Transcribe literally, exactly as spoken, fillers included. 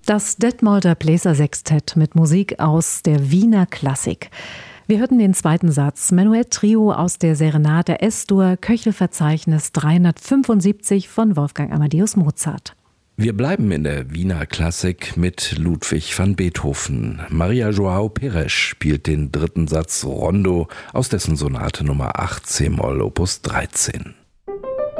Das Detmolder Bläsersextett mit Musik aus der Wiener Klassik. Wir hörten den zweiten Satz, Menuett Trio aus der Serenade Es-Dur, Köchelverzeichnis dreihundertfünfundsiebzig von Wolfgang Amadeus Mozart. Wir bleiben in der Wiener Klassik mit Ludwig van Beethoven. Maria João Pires spielt den dritten Satz Rondo aus dessen Sonate Nummer acht C-Moll Opus dreizehn.